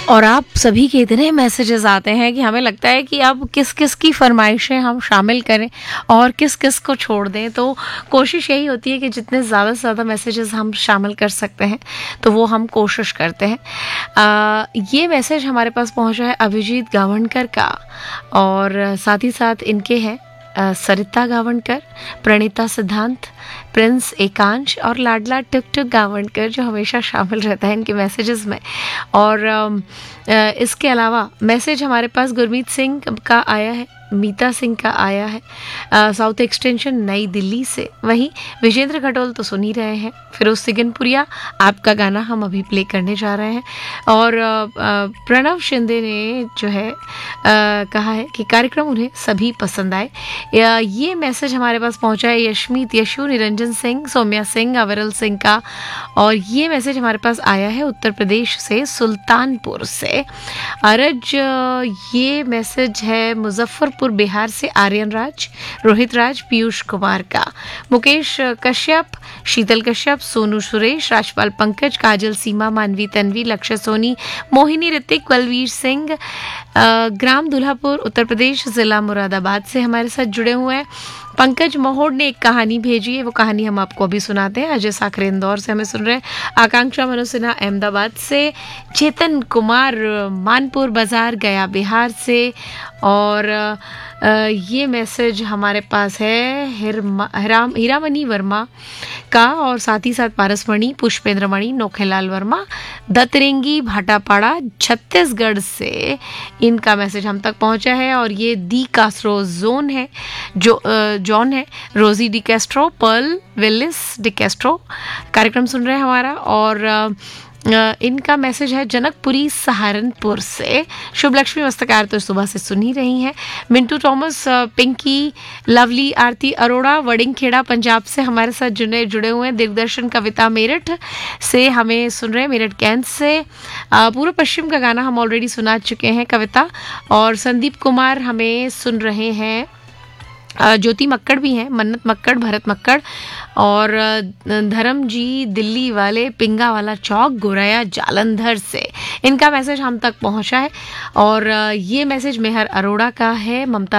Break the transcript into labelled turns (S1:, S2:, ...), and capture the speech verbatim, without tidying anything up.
S1: और आप सभी के इतने मैसेजेस आते हैं कि हमें लगता है कि अब किस किस की फरमाइशें हम शामिल करें और किस किस को छोड़ दें। तो कोशिश यही होती है कि जितने ज़्यादा से ज़्यादा मैसेजेस हम शामिल कर सकते हैं तो वो हम कोशिश करते हैं। आ, ये मैसेज हमारे पास पहुंचा है अभिजीत गावणकर का, और साथ ही साथ इनके हैं अ, सरिता गावणकर, प्रणीता सिद्धांत, प्रिंस एकांश और लाडला टुक टुक गावणकर, जो हमेशा शामिल रहता है इनके मैसेजेस में। और अम, अ, इसके अलावा मैसेज हमारे पास गुरमीत सिंह का आया है, मीता सिंह का आया है अ, साउथ एक्सटेंशन नई दिल्ली से। वहीं विजेंद्र खटोल तो सुन ही रहे हैं, फिरोज सिगनपुरिया आपका गाना हम अभी प्ले करने जा रहे हैं। और अ, अ, प्रणव शिंदे ने जो है अ, कहा है कि कार्यक्रम उन्हें सभी पसंद आए। या ये मैसेज हमारे पास पहुंचा है यशमीत यशु, निरंजन सिंह, सौम्या सिंह, अविरल सिंह का। और ये मैसेज हमारे पास आया है उत्तर प्रदेश से, सुल्तानपुर से। अरज ये मैसेज है मुजफ्फरपुर बिहार से, आर्यन राज, रोहित राज, पीयूष कुमार का। मुकेश कश्यप, शीतल कश्यप, सोनू सुरेश, राजपाल पंकज, काजल सीमा, मानवी तन्वी, लक्ष्य सोनी, मोहिनी ऋतिक, बलवीर सिंह, अ, ग्राम दुल्हापुर उत्तर प्रदेश, जिला मुरादाबाद से हमारे साथ जुड़े हुए हैं। पंकज मोहोड ने एक कहानी भेजी है, वो कहानी हम आपको अभी सुनाते हैं। अजय साखरे इंदौर से हमें सुन रहे हैं। आकांक्षा मनोज सिन्हा अहमदाबाद से, चेतन कुमार मानपुर बाजार गया बिहार से। और अ, ये मैसेज हमारे पास है हिरमा हिराम हीरामणि वर्मा का, और साथ ही साथ पारसमणि, पुष्पेंद्र मणि, नोखेलाल वर्मा, दतरेंगी भाटापाड़ा छत्तीसगढ़ से इनका मैसेज हम तक पहुंचा है। और ये दी कास्ट्रो जोन है, जो अ, जॉन है, रोजी D Castro, Perl Willis D Castro कार्यक्रम सुन रहे हैं हमारा। और अ, अ, इनका मैसेज है जनकपुरी सहारनपुर से। शुभ लक्ष्मी मस्तकार तो सुबह से सुन ही रही हैं। मिंटू थॉमस, अ, पिंकी, लवली, आरती अरोड़ा, वडिंगखेड़ा पंजाब से हमारे साथ जुड़े जुड़े हुए हैं। दिग्दर्शन कविता मेरठ से हमें सुन रहे हैं, मेरठ कैंट से। अ, पूर्व पश्चिम का गाना हम ऑलरेडी सुना चुके हैं, कविता। और संदीप कुमार हमें सुन रहे हैं। अ, ज्योति मक्कड़ भी हैं, मन्नत मक्कड़, भरत मक्कड़। और अ, धर्म जी दिल्ली वाले, पिंगा वाला चौक, गोराया जालंधर से इनका मैसेज हम तक पहुंचा है। और अ, ये मैसेज मेहर अरोड़ा का है, ममता